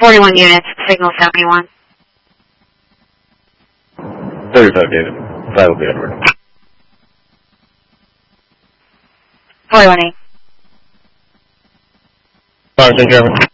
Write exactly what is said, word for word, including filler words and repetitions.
forty-one units, signal seventy-one. thirty-five David. That will be Edward. forty-one eight. Fire, Saint German.